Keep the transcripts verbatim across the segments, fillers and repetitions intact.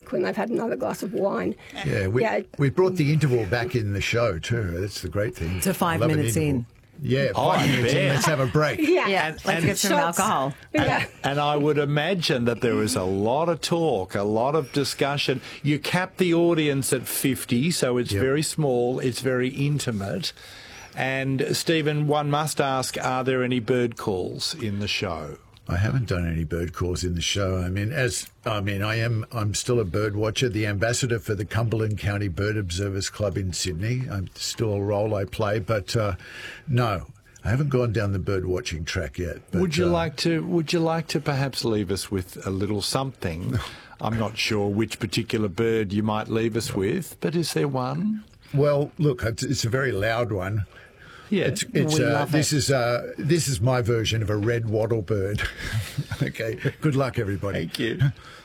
break when they've had another glass of wine. Yeah, we, yeah. we brought the interval back in the show too. That's the great thing. To five Love an minutes interval. in. Yeah, Oh, five I minutes in. bet. Let's have a break. Yeah, Yeah, And- let's and get some shots. alcohol. Yeah. And I would imagine that there was a lot of talk, a lot of discussion. You cap the audience at fifty, so it's Yep. very small, it's very intimate. And, Stephen, one must ask, are there any bird calls in the show? I haven't done any bird calls in the show. I mean, as I mean, I am. I'm still a bird watcher, the ambassador for the Cumberland County Bird Observers Club in Sydney. I'm still a role I play, but uh, no, I haven't gone down the bird watching track yet. But, Would you uh, like to? Would you like to perhaps leave us with a little something? I'm not sure which particular bird you might leave us with, but is there one? Well, look, it's, it's a very loud one. Yeah. It's, it's We uh, love this it. is uh, this is my version of a red wattle bird. Okay, good luck, everybody. Thank you.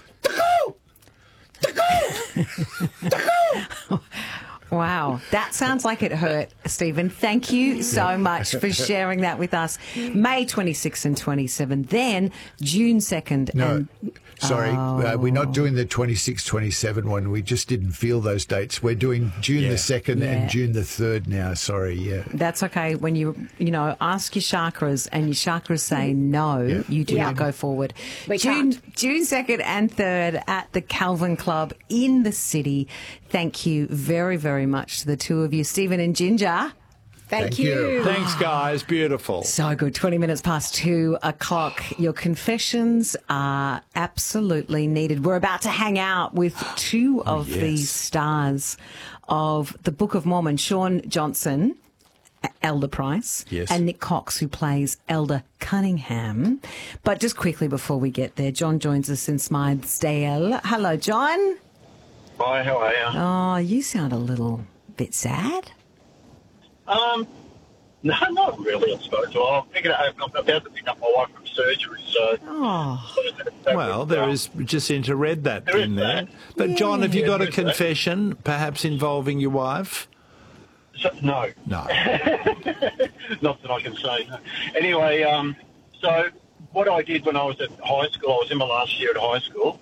Wow, that sounds like it hurt, Stephen. Thank you so much for sharing that with us. May twenty-sixth and twenty-seventh, then June second. No, and sorry, uh, we're not doing the twenty-six, twenty-seven one. We just didn't feel those dates. We're doing June Yeah. the second Yeah. and June the third now. Sorry, yeah. That's okay. When you, you know, ask your chakras and your chakras say no, Yeah. you do Yeah. not go forward. We June, can't. June second and third at the Calvin Club in the city. Thank you very, very much to the two of you, Stephen and Ginger. Thank, Thank you. you. Thanks, guys. Beautiful. So good. twenty minutes past two o'clock. Your confessions are absolutely needed. We're about to hang out with two of yes. these stars of the Book of Mormon, Sean Johnson, Elder Price, Yes. and Nick Cox, who plays Elder Cunningham. But just quickly before we get there, John joins us in Smythesdale. Hello, John. Hi, how are you? Oh, you sound a little bit sad. Um, no, not really, I suppose. Well, I'm, picking up, I'm about to pick up my wife from surgery, so... Oh, Well, there is, Jacinta read that There is in there. that. But, John, have you Yeah, got a there is that. confession, perhaps involving your wife? so no, No. not that I can say. No. Anyway, um, so what I did when I was at high school, I was in my last year at high school,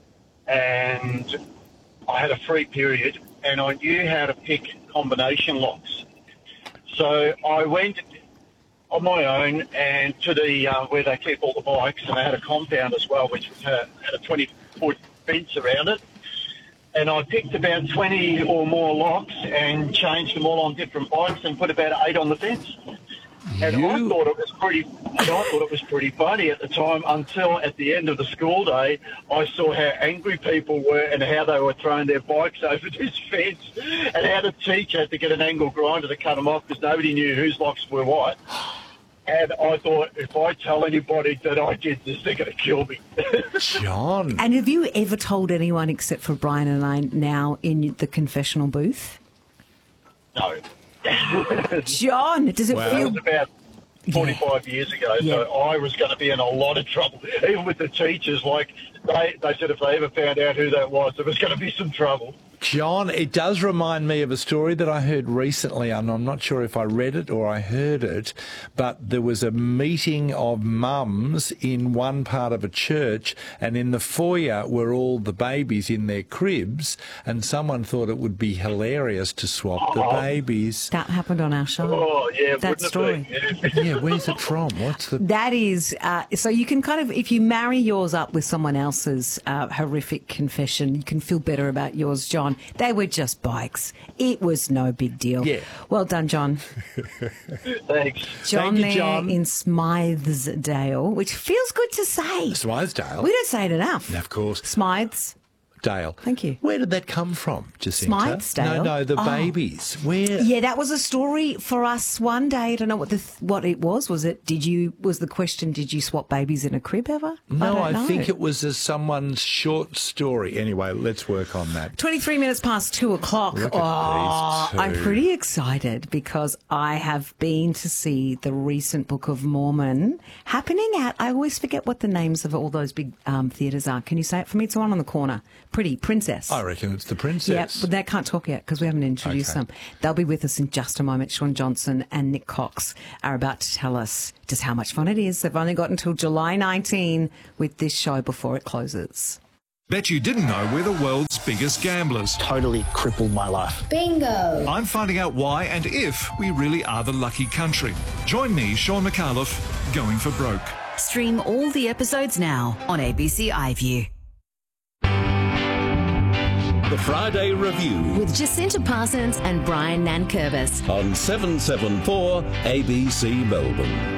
and I had a free period, and I knew how to pick combination locks. So I went on my own and to the uh, where they keep all the bikes, and they had a compound as well, which was, uh, had a twenty-foot fence around it. And I picked about twenty or more locks and changed them all on different bikes and put about eight on the fence. And I You- thought it was pretty. And I thought it was pretty funny at the time until at the end of the school day, I saw how angry people were and how they were throwing their bikes over this fence, and how the teacher had to get an angle grinder to cut them off because nobody knew whose locks were what. And I thought, if I tell anybody that I did this, they're going to kill me. John. and have you ever told anyone except for Brian and I now in the confessional booth? No. John, does it Wow. That feel... was about forty-five years ago, Yeah. so I was going to be in a lot of trouble. Even with the teachers, like, they, they said if they ever found out who that was, there was going to be some trouble. John, it does remind me of a story that I heard recently, and I'm not sure if I read it or I heard it, but there was a meeting of mums in one part of a church, and in the foyer were all the babies in their cribs, and someone thought it would be hilarious to swap the babies. That happened on our show. Oh, yeah, That wouldn't story. it be? Yeah, where's it from? What's the... That is, uh, so you can kind of, if you marry yours up with someone else's uh, horrific confession, you can feel better about yours, John. They were just bikes. It was no big deal. Yeah. Well done, John. Thanks. John Thank you, there John. in Smythesdale, which feels good to say. Smythesdale? We don't say it enough. Of course. Smythes. Dale. Thank you. Where did that come from, Jacinta? Smythesdale? No, no, the Oh. babies. Where? Yeah, that was a story for us one day. I don't know what the what it was. Was it? Did you? Was the question? Did you swap babies in a crib ever? No, don't I, know. think it was a, someone's short story. Anyway, let's work on that. twenty-three minutes past two o'clock. Look at oh, these two. I'm pretty excited because I have been to see the recent Book of Mormon happening at, I always forget what the names of all those big um, theatres are. Can you say it for me? It's the one on the corner. Pretty, Princess. I reckon it's the princess. Yeah, but they can't talk yet because we haven't introduced Okay. them. They'll be with us in just a moment. Sean Johnson and Nick Cox are about to tell us just how much fun it is. They've only got until July nineteenth with this show before it closes. Bet you didn't know we're the world's biggest gamblers. Totally crippled my life. Bingo! I'm finding out why and if we really are the lucky country. Join me, Sean McAuliffe, Going for Broke. Stream all the episodes now on A B C iView. The Friday Review With Jacinta Parsons and Brian Nankervis on seven seven four A B C Melbourne.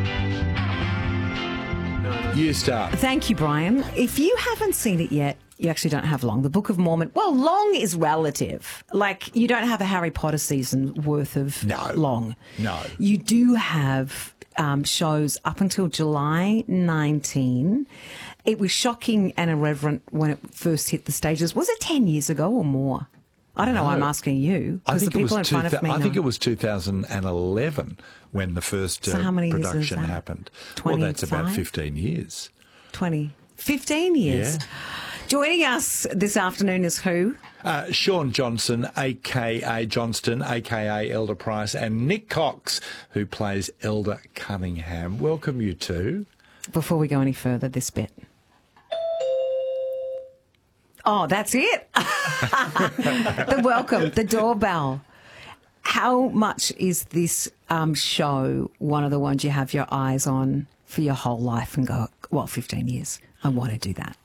You start. Thank you, Brian. If you haven't seen it yet, you actually don't have long. The Book of Mormon, well, long is relative. Like, you don't have a Harry Potter season worth of No. long. No. You do have um, shows up until July nineteenth. It was shocking and irreverent when it first hit the stages. Was it ten years ago or more? I don't know. No. I'm asking you I because the think, it was people in two, front of me I know. think it was two thousand eleven when the first So uh, how many years is production that? happened. Well, that's about twenty-five? fifteen years. twenty, fifteen years. Yeah. Joining us this afternoon is who? Uh, Sean Johnson, a k a. Johnston, a k a. Elder Price, and Nick Cox, who plays Elder Cunningham. Welcome, you two. Before we go any further, this bit. Oh, that's it. The welcome, the doorbell. How much is this um, show one of the ones you have your eyes on for your whole life and go, well, fifteen years, I want to do that?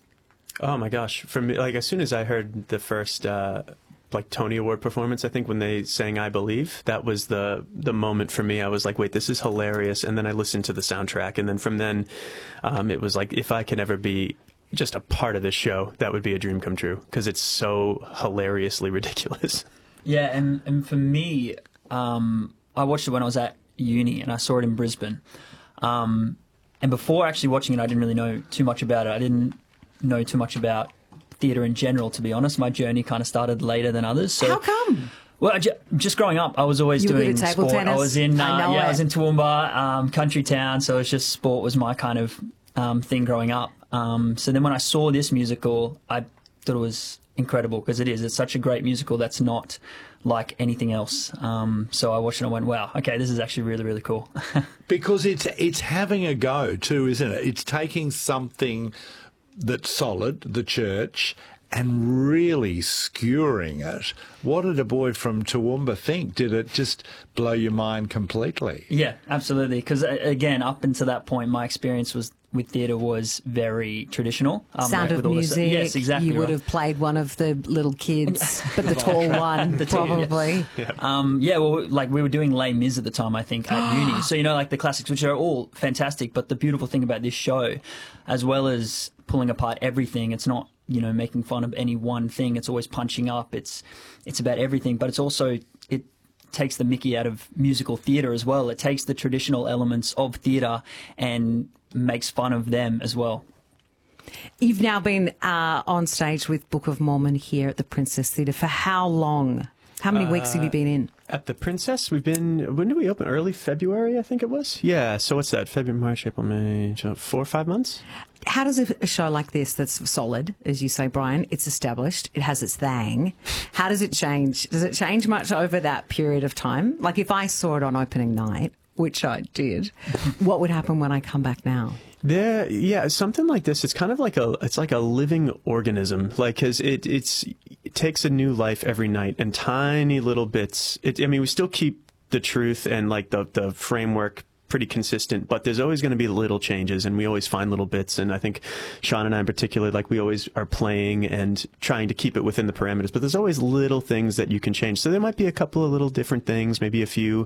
Oh my gosh! For me, like as soon as I heard the first uh, like Tony Award performance, I think when they sang "I Believe," that was the the moment for me. I was like, "Wait, this is hilarious!" And then I listened to the soundtrack, and then from then, um, it was like, if I can ever be just a part of this show, that would be a dream come true because it's so hilariously ridiculous. Yeah, and, and for me, um, I watched it when I was at uni and I saw it in Brisbane. Um, and before actually watching it, I didn't really know too much about it. I didn't know too much about theatre in general, to be honest. My journey kind of started later than others. So, How come? Well, ju- just growing up, I was always You were good doing at table sport. tennis? I was in, uh, I know yeah, it. I was in Toowoomba, um, country town. So it's just sport was my kind of um, thing growing up. Um, so then when I saw this musical, I thought it was incredible because it is. It's such a great musical that's not like anything else. Um, so I watched it and I went, wow, okay, this is actually really, really cool. Because it's it's having a go too, isn't it? It's taking something that's solid, the church, and really skewering it. What did a boy from Toowoomba think? Did it just blow your mind completely? Yeah, absolutely. Because again, up until that point, my experience was with theatre was very traditional. Um, Sound like of with all the- Music. yes, exactly. You would right. have played one of the little kids, but the tall one, The tall- probably. Yeah. Um, yeah, well, like we were doing Les Mis at the time, I think, at uni. So, you know, like the classics, which are all fantastic. But the beautiful thing about this show, as well as pulling apart everything, it's not, you know, making fun of any one thing. It's always punching up. It's it's about everything. But it's also, it takes the mickey out of musical theatre as well. It takes the traditional elements of theatre and makes fun of them as well. You've now been uh, on stage with Book of Mormon here at the Princess Theatre for how long? How many weeks have you been in? At the Princess, we've been, when did we open? Early February, I think it was. Yeah, so what's that? February, March, April, May, June, four or five months? How does a, a show like this that's solid, as you say, Brian, it's established, it has its thing, how does it change? Does it change much over that period of time? Like if I saw it on opening night, which I did, what would happen when I come back now? There, yeah, something like this. It's kind of like a, it's like a living organism. Like, cause it, it's, it takes a new life every night, and tiny little bits. It, I mean, we still keep the truth and like the the framework pretty consistent, but there's always going to be little changes, and we always find little bits. And I think Sean and I in particular, like we always are playing and trying to keep it within the parameters, but there's always little things that you can change. So there might be a couple of little different things, maybe a few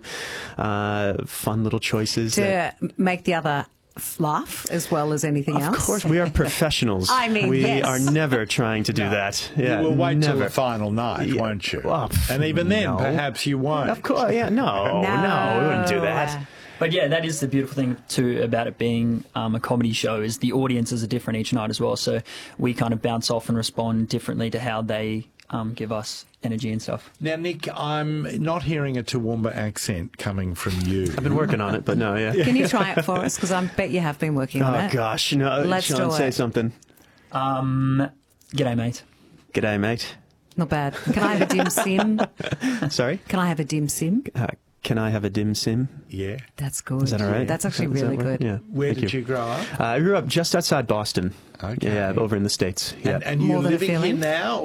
uh, fun little choices. To that, make the other laugh as well as anything of else? Of course, we are professionals. I mean, we yes. are never trying to do No. that. Yeah, you will wait never. till the final night, Yeah. won't you? Well, and even then, no. perhaps you won't. Of course, yeah, no, no, no, we wouldn't do that. But yeah, that is the beautiful thing too about it being um, a comedy show is the audiences are different each night as well. So we kind of bounce off and respond differently to how they um, give us energy and stuff. Now, Nick, I'm not hearing a Toowoomba accent coming from you. I've been working on it, but no, yeah. Can you try it for us? Because I bet you have been working on Oh it. gosh, no, Let's Sean, do say it. something. Um, g'day, mate. G'day, mate. Not bad. Can I have a dim sim? Sorry? Can I have a dim sim? Uh, Can I Have a Dim Sim? Yeah. That's good. Is that all right? That's actually Does that really work? good. Yeah. Where Thank did you. you grow up? Uh, I grew up just outside Boston. Okay. Yeah, over in the States. Yeah. And, and More you're than a living here feeling? now,